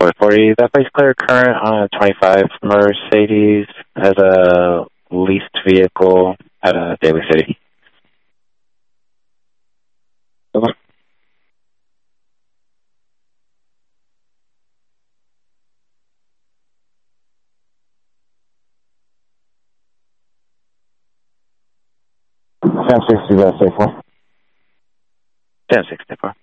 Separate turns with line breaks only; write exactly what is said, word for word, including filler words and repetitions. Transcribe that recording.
four forty. That bike's clear current on a twenty-five Mercedes as a leased vehicle at a Daly City. Okay. ten sixty, that's safe one. ten sixty-four.